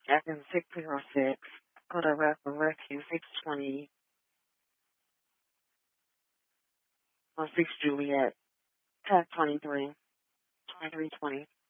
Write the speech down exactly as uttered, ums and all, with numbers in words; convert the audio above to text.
Captain six zero six. Go to Rapper Rescue six twenty. On six Juliet. Tag twenty-three. twenty-three twenty.